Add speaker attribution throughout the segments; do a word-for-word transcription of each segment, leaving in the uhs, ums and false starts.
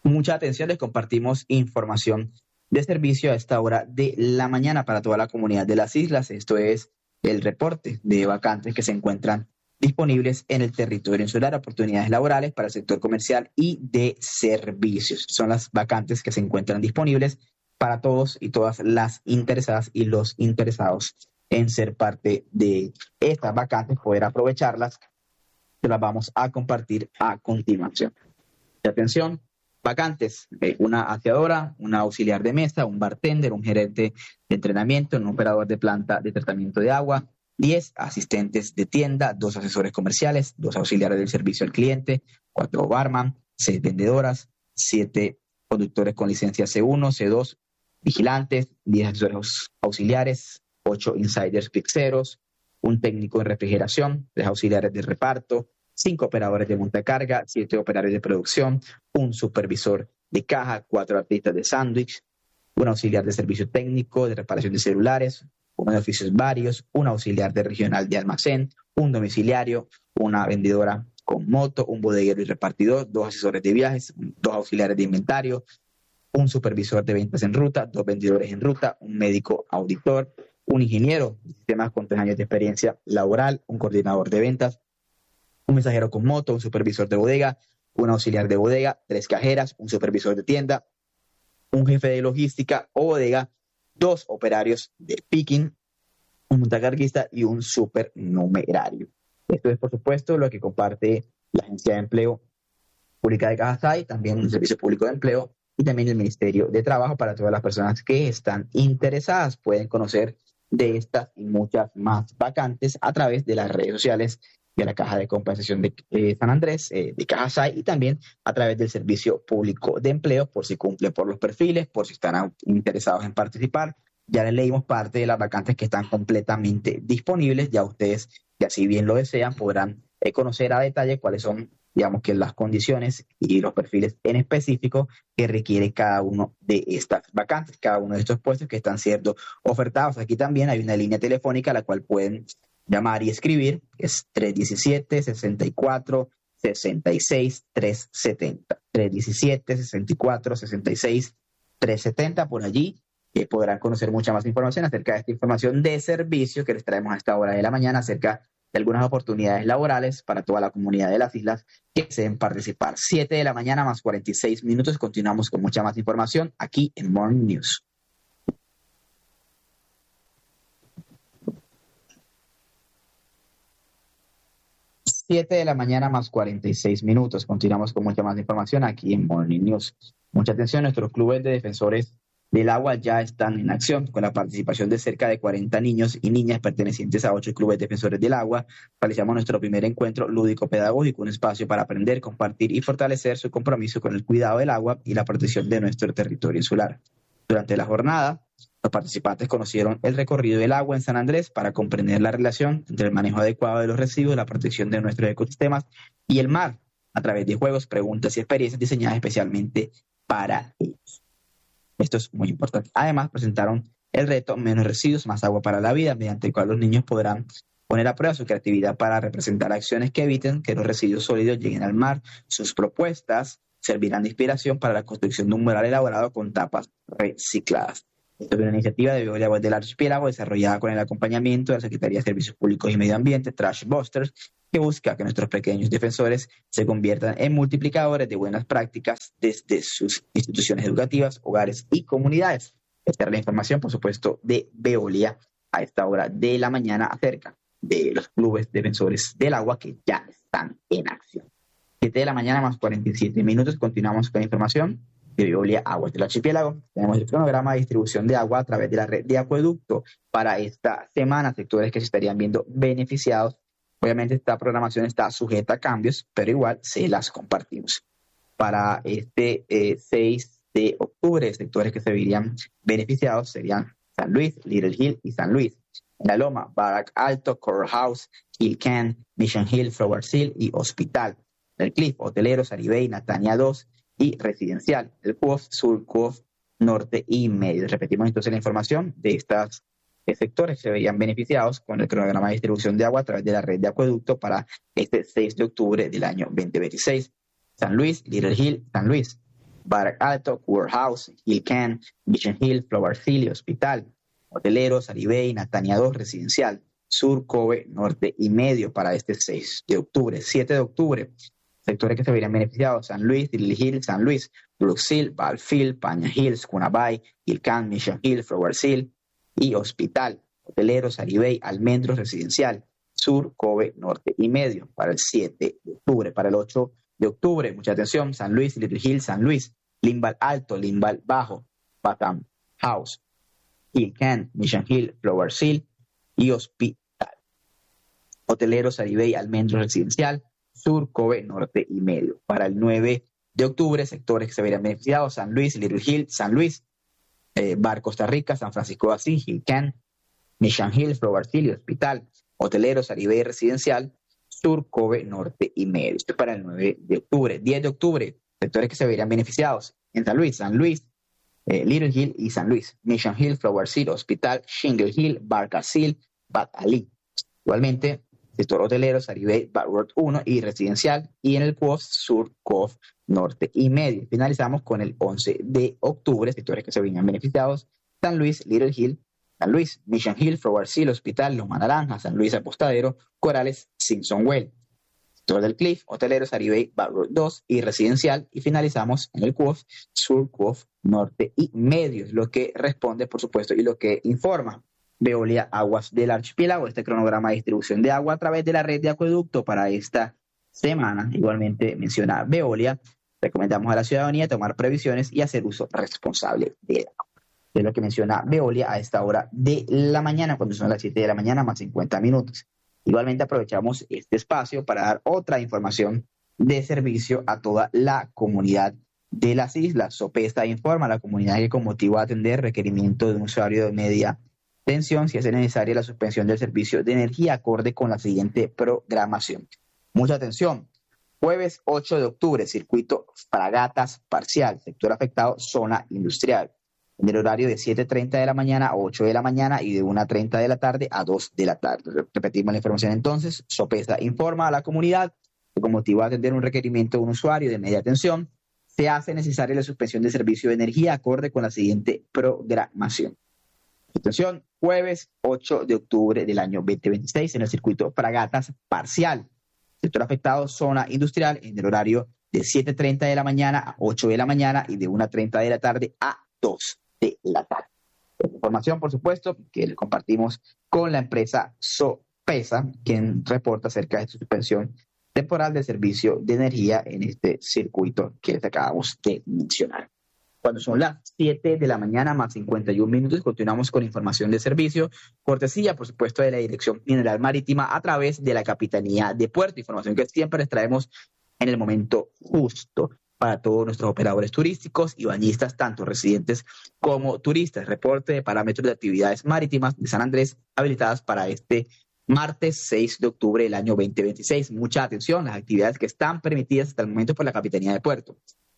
Speaker 1: Mucha atención, les compartimos información de servicio a esta hora de la mañana para toda la comunidad de las islas. Esto es el reporte de vacantes que se encuentran disponibles en el territorio insular, oportunidades laborales para el sector comercial y de servicios. Son las vacantes que se encuentran disponibles para todos y todas las interesadas y los interesados en ser parte de estas vacantes, poder aprovecharlas. Se las vamos a compartir a continuación. Atención, vacantes: eh, una aseadora, una auxiliar de mesa, un bartender, un gerente de entrenamiento, un operador de planta de tratamiento de agua, diez asistentes de tienda, dos asesores comerciales, dos auxiliares del servicio al cliente, cuatro barman, seis vendedoras, siete conductores con licencia C uno, C dos, vigilantes, diez asesores auxiliares, ocho insiders pizzeros, un técnico en refrigeración, tres auxiliares de reparto, cinco operadores de montacarga, siete operarios de producción, un supervisor de caja, cuatro artistas de sándwich, un auxiliar de servicio técnico de reparación de celulares, uno de oficios varios, un auxiliar de regional de almacén, un domiciliario, una vendedora con moto, un bodeguero y repartidor, dos asesores de viajes, dos auxiliares de inventario, un supervisor de ventas en ruta, dos vendedores en ruta, un médico auditor, un ingeniero de sistemas con tres años de experiencia laboral, un coordinador de ventas, un mensajero con moto, un supervisor de bodega, un auxiliar de bodega, tres cajeras, un supervisor de tienda, un jefe de logística o bodega, dos operarios de picking, un montacarguista y un supernumerario. Esto es, por supuesto, lo que comparte la Agencia de Empleo Pública de Cajasay, también el Servicio Público de Empleo y también el Ministerio de Trabajo. Para todas las personas que están interesadas, pueden conocer de estas y muchas más vacantes a través de las redes sociales de la Caja de Compensación de eh, San Andrés, eh, de Cajasay, y también a través del Servicio Público de Empleo, por si cumple por los perfiles, por si están interesados en participar. Ya les leímos parte de las vacantes que están completamente disponibles. Ya ustedes, si así bien lo desean, podrán eh, conocer a detalle cuáles son, digamos, que las condiciones y los perfiles en específico que requiere cada uno de estas vacantes, cada uno de estos puestos que están siendo ofertados. Aquí también hay una línea telefónica a la cual pueden llamar y escribir, es tres diecisiete, sesenta y cuatro, sesenta y seis, trescientos setenta. tres diecisiete, sesenta y cuatro, sesenta y seis, trescientos setenta. Por allí eh, podrán conocer mucha más información acerca de esta información de servicio que les traemos a esta hora de la mañana, acerca de algunas oportunidades laborales para toda la comunidad de las islas que deseen participar. siete de la mañana más cuarenta y seis minutos. Continuamos con mucha más información aquí en Morning News. siete de la mañana más cuarenta y seis minutos. Continuamos con mucha más información aquí en Morning News. Mucha atención, nuestros clubes de defensores del agua ya están en acción con la participación de cerca de cuarenta niños y niñas pertenecientes a ocho clubes defensores del agua. Realizamos nuestro primer encuentro lúdico-pedagógico, un espacio para aprender, compartir y fortalecer su compromiso con el cuidado del agua y la protección de nuestro territorio insular. Durante la jornada, los participantes conocieron el recorrido del agua en San Andrés para comprender la relación entre el manejo adecuado de los residuos, la protección de nuestros ecosistemas y el mar, a través de juegos, preguntas y experiencias diseñadas especialmente para ellos. Esto es muy importante. Además, presentaron el reto Menos residuos, más agua para la vida, mediante el cual los niños podrán poner a prueba su creatividad para representar acciones que eviten que los residuos sólidos lleguen al mar. Sus propuestas servirán de inspiración para la construcción de un mural elaborado con tapas recicladas. Esto es una iniciativa de Veolia Aguas del Archipiélago desarrollada con el acompañamiento de la Secretaría de Servicios Públicos y Medio Ambiente, Trash Busters, que busca que nuestros pequeños defensores se conviertan en multiplicadores de buenas prácticas desde sus instituciones educativas, hogares y comunidades. Esta es la información, por supuesto, de Veolia a esta hora de la mañana acerca de los clubes defensores del agua que ya están en acción. siete de la mañana más cuarenta y siete minutos. Continuamos con la información de Veolia Aguas del Archipiélago. Tenemos el cronograma de distribución de agua a través de la red de acueducto para esta semana, sectores que se estarían viendo beneficiados. Obviamente esta programación está sujeta a cambios, pero igual se las compartimos. Para este eh, seis de octubre, sectores que se verían beneficiados serían San Luis, Little Hill y San Luis. En La Loma, Barack Alto, Coral House, Hill Can, Mission Hill, Flower Hill y Hospital. El Cliff, Hotelero, Saribey, Natania dos y Residencial. El C U F, Sur, C U F, Norte y Medio. Repetimos entonces la información de estos sectores que se veían beneficiados con el cronograma de distribución de agua a través de la red de acueducto para este seis de octubre del año veinte veintiséis. San Luis, Little Hill, San Luis. Bar Alto, Warehouse, Hill Can, Mission Hill, Flower Hill, Hospital, Hoteleros, Aribey, Natania dos, Residencial, Sur, Kobe, Norte y Medio para este seis de octubre. siete de octubre, sectores que se verían beneficiados: San Luis, Lily Hill, San Luis, Brooks Hill, Valfield, Paña Hills, Cunabay, Hill Can, Mission Hill, Flower Hill y Hospital, Hoteleros, Aribey, Almendros, Residencial, Sur, Kobe, Norte y Medio para el siete de octubre. Para el ocho de octubre, mucha atención: San Luis, Little Hill, San Luis, Limbal Alto, Limbal Bajo, Batham House, Hill Can, Mission Hill, Flower Hill y Hospital. Hoteleros, Aribey, Almendros, Residencial, Sur, Kobe, Norte y Medio. Para el nueve de octubre, sectores que se verían beneficiados: San Luis, Little Hill, San Luis, eh, Bar Costa Rica, San Francisco de Asís, Hill Can, Mission Hill, Flower Hill y Hospital. Hoteleros, Aribey, Residencial, Sur, Kobe, Norte y Medio. Esto es para el nueve de octubre. diez de octubre, sectores que se verían beneficiados: en San Luis, San Luis, eh, Little Hill y San Luis, Mission Hill, Flower Hill, Hospital, Shingle Hill, Barcasil, Bat Ali. Igualmente, sector hoteleros, Aribey, Backward uno y Residencial, y en el C U O F, Sur, C U O F, Norte y Medio. Finalizamos con el once de octubre, sectores que se verían beneficiados: San Luis, Little Hill, San Luis, Mission Hill, Flower Hill, Hospital, Loma Naranja, San Luis Apostadero, Corales, Simpson Well. Sector del Cliff, hoteleros, Aribey, Backward dos y Residencial, y finalizamos en el C U O F, Sur, C U O F, Norte y Medio. Es lo que responde, por supuesto, y lo que informa Veolia Aguas del Archipiélago, este cronograma de distribución de agua a través de la red de acueducto para esta semana. Igualmente menciona Veolia: recomendamos a la ciudadanía tomar previsiones y hacer uso responsable del agua. Es lo que menciona Veolia a esta hora de la mañana, cuando son las siete de la mañana más cincuenta minutos. Igualmente aprovechamos este espacio para dar otra información de servicio a toda la comunidad de las islas. Sopesa informa a la comunidad que, con motivo de atender requerimiento de un usuario de media tensión, si es necesaria la suspensión del servicio de energía acorde con la siguiente programación. Mucha atención: jueves ocho de octubre, circuito Fragatas parcial, sector afectado, zona industrial, en el horario de siete y treinta de la mañana a ocho de la mañana y de una y treinta de la tarde a dos de la tarde. Repetimos la información entonces. Sopesa informa a la comunidad que, con motivo de atender un requerimiento de un usuario de media tensión, se hace necesaria la suspensión del servicio de energía acorde con la siguiente programación. Atención: jueves ocho de octubre del año veinte veintiséis, en el circuito Fragatas parcial, sector afectado, zona industrial, en el horario de siete y treinta de la mañana a ocho de la mañana y de una y treinta de la tarde a dos de la tarde. Esta información, por supuesto, que le compartimos con la empresa Sopesa, quien reporta acerca de su suspensión temporal del servicio de energía en este circuito que les acabamos de mencionar. Cuando son las siete de la mañana más cincuenta y un minutos, continuamos con información de servicio, cortesía, por supuesto, de la Dirección General Marítima a través de la Capitanía de Puerto, información que siempre les traemos en el momento justo para todos nuestros operadores turísticos y bañistas, tanto residentes como turistas. Reporte de parámetros de actividades marítimas de San Andrés habilitadas para este martes seis de octubre del año veinte veintiséis. Mucha atención: las actividades que están permitidas hasta el momento por la Capitanía de Puerto.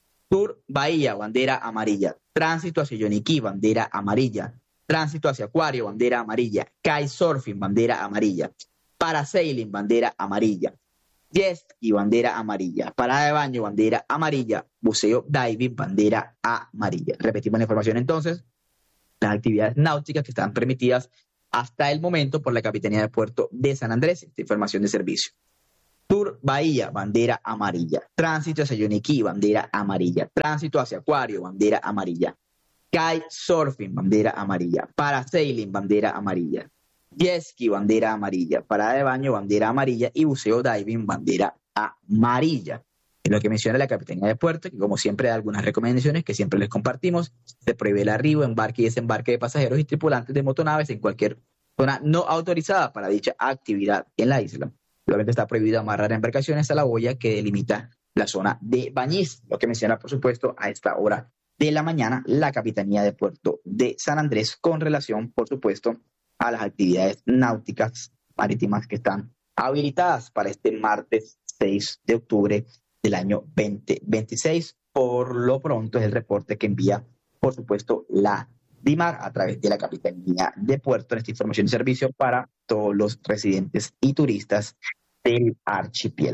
Speaker 1: Sur Bahía, bandera amarilla. Tránsito hacia Yoniquí, bandera amarilla. Tránsito hacia Acuario, bandera amarilla. Kitesurfing, bandera amarilla. Parasailing, bandera amarilla. Jet ski, bandera amarilla. Parada de baño, bandera amarilla. Buceo diving, bandera amarilla. Repetimos la información entonces: las actividades náuticas que están permitidas hasta el momento por la Capitanía de Puerto de San Andrés. Esta información de servicio. Sur Bahía, bandera amarilla. Tránsito hacia Yoniquí, bandera amarilla. Tránsito hacia Acuario, bandera amarilla. Kitesurfing, bandera amarilla. Parasailing, bandera amarilla. Jet ski, bandera amarilla. Parada de baño, bandera amarilla. Y buceo diving, bandera amarilla. Es lo que menciona la Capitanía de Puerto, que como siempre da algunas recomendaciones que siempre les compartimos. Se prohíbe el arribo, embarque y desembarque de pasajeros y tripulantes de motonaves en cualquier zona no autorizada para dicha actividad en la isla. Igualmente está prohibido amarrar embarcaciones a la boya que delimita la zona de bañismo, lo que menciona, por supuesto, a esta hora de la mañana la Capitanía de Puerto de San Andrés con relación, por supuesto, a las actividades náuticas marítimas que están habilitadas para este martes seis de octubre del año veinte veintiséis. Por lo pronto es el reporte que envía, por supuesto, la DIMAR a través de la Capitanía de Puerto en esta información de servicio para todos los residentes y turistas del archipiélago.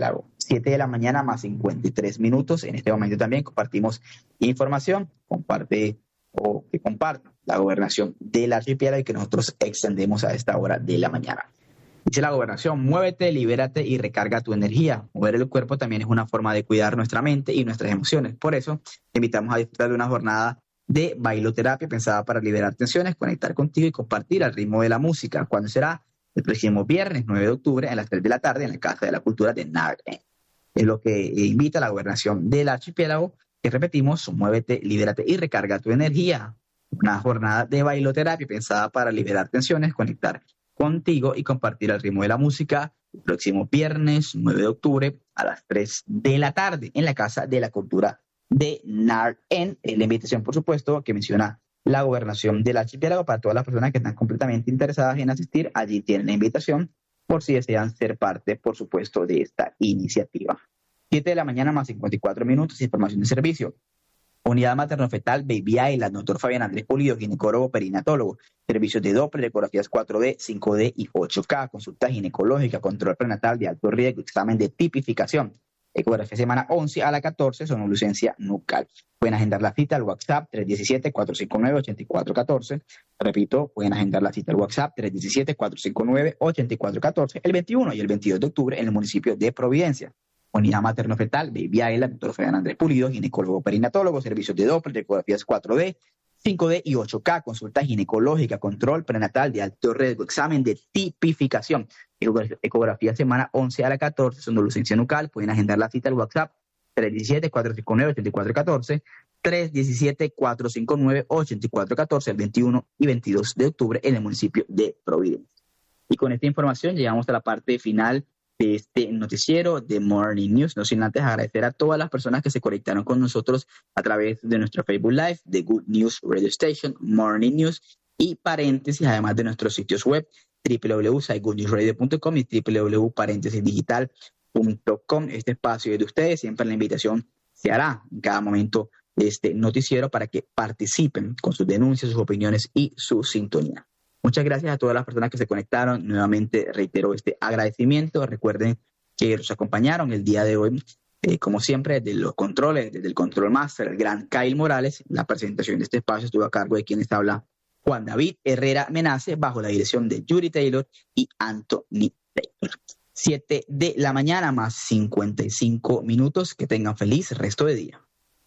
Speaker 1: siete de la mañana más cincuenta y tres minutos. En este momento también compartimos información, comparte o que comparte la gobernación del archipiélago y que nosotros extendemos a esta hora de la mañana. Dice la gobernación: muévete, libérate y recarga tu energía. Mover el cuerpo también es una forma de cuidar nuestra mente y nuestras emociones. Por eso, te invitamos a disfrutar de una jornada de bailoterapia pensada para liberar tensiones, conectar contigo y compartir al ritmo de la música. ¿Cuándo será? El próximo viernes nueve de octubre a las tres de la tarde en la Casa de la Cultura de Nard End. Es lo que invita la gobernación del archipiélago, que repetimos: muévete, libérate y recarga tu energía. Una jornada de bailoterapia pensada para liberar tensiones, conectar contigo y compartir al ritmo de la música el próximo viernes nueve de octubre a las tres de la tarde en la Casa de la Cultura de Nard End. La invitación, por supuesto, que menciona la gobernación del archipiélago para todas las personas que están completamente interesadas en asistir. Allí tienen la invitación por si desean ser parte, por supuesto, de esta iniciativa. siete de la mañana más cincuenta y cuatro minutos, información de servicio. Unidad materno-fetal Baby Island, doctor Fabián Andrés Pulido, ginecólogo perinatólogo, servicios de Doppler, ecografías cuatro D, cinco D y ocho K, consulta ginecológica, control prenatal de alto riesgo, examen de tipificación, ecografía semana once a la catorce, sonolucencia nucal. Pueden agendar la cita al WhatsApp tres uno siete, cuatro cinco nueve, ocho cuatro uno cuatro. Repito, pueden agendar la cita al WhatsApp tres uno siete, cuatro cinco nueve, ocho cuatro uno cuatro el veintiuno y el veintidós de octubre en el municipio de Providencia. Unidad materno-fetal Baby Island, doctor Fabián Andrés Pulido, ginecólogo perinatólogo, servicios de Doppler, ecografías cuatro D, cinco D y ocho K, consulta ginecológica, control prenatal de alto riesgo, examen de tipificación, ecografía semana once a la catorce, sonolucencia nucal. Pueden agendar la cita al WhatsApp tres uno siete, cuatro cinco nueve, ocho cuatro uno cuatro, tres uno siete, cuatro cinco nueve, ocho cuatro uno cuatro, el veintiuno y veintidós de octubre en el municipio de Providencia. Y con esta información llegamos a la parte final de este noticiero de Morning News. No sin antes agradecer a todas las personas que se conectaron con nosotros a través de nuestro Facebook Live, de Good News Radio Station, Morning News y paréntesis, además de nuestros sitios web doble u doble u doble u punto site good news radio punto com y doble u doble u doble u punto paréntesis digital punto com. Este espacio es de ustedes, siempre la invitación se hará en cada momento de este noticiero para que participen con sus denuncias, sus opiniones y su sintonía. Muchas gracias a todas las personas que se conectaron. Nuevamente reitero este agradecimiento. Recuerden que nos acompañaron el día de hoy, eh, como siempre, desde los controles, desde el Control Master, el gran Kyle Morales. La presentación de este espacio estuvo a cargo de quienes habla Juan David Herrera Menace, bajo la dirección de Yuri Taylor y Anthony Taylor. siete de la mañana más cincuenta y cinco minutos. Que tengan feliz resto de día.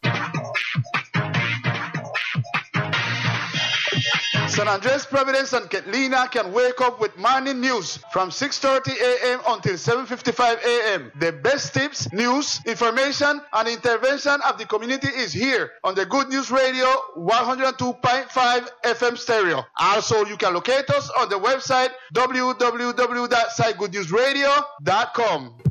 Speaker 2: San Andres, Providence, and Catalina can wake up with morning news from six thirty a.m. until seven fifty-five a.m. The best tips, news, information, and intervention of the community is here on the Good News Radio one oh two point five F M stereo. Also, you can locate us on the website w w w dot site good news radio dot com.